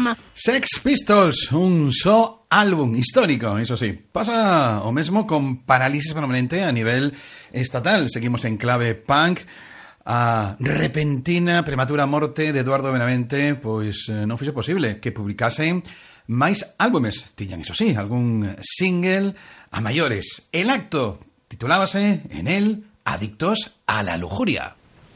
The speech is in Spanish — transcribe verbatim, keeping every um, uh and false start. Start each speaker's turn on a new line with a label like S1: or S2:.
S1: Album.
S2: Sex Pistols, un só álbum histórico, iso sí. Pasa o mesmo con Parálisis Permanente a nivel estatal. Seguimos en clave punk. A repentina, prematura morte de Eduardo Benavente pois eh, non fixo posible que publicasen máis álbumes. Tiñan, iso sí, algún single a maiores. El acto titulábase en él Adictos a la lujuria.